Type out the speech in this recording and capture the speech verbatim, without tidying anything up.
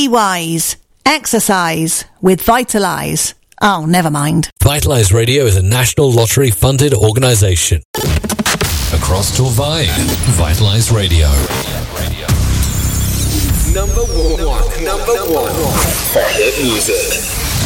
Be wise. Exercise with Vitalise. Oh, never mind. Vitalise Radio is a National Lottery funded organisation. Across Torvine, Vitalise Radio. Number one. Number one. For hit music.